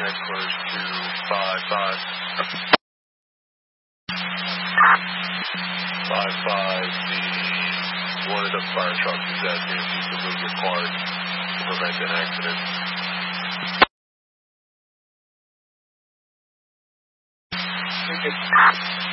Transporters 255. 55, one of the fire trucks is asking if you can move your car to prevent an accident. Okay.